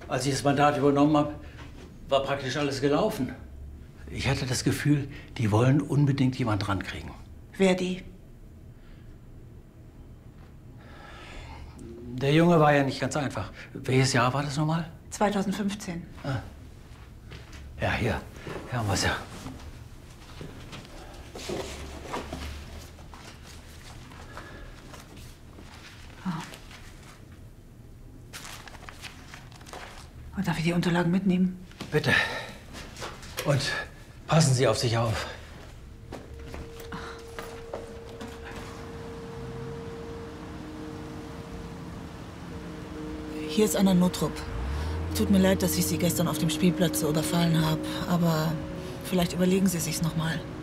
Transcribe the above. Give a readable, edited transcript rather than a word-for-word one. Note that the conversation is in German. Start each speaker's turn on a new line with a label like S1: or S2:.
S1: Als ich das Mandat übernommen habe, war praktisch alles gelaufen. Ich hatte das Gefühl, die wollen unbedingt jemand rankriegen.
S2: Wer die?
S1: Der Junge war ja nicht ganz einfach. Welches Jahr war das nochmal?
S2: 2015.
S1: Ah. Ja, hier haben wir es ja.
S2: Und darf ich die Unterlagen mitnehmen?
S1: Bitte. Und passen Sie auf sich auf.
S2: Hier ist Anna Nottrup. Tut mir leid, dass ich Sie gestern auf dem Spielplatz so überfallen habe, aber vielleicht überlegen Sie sich's noch mal.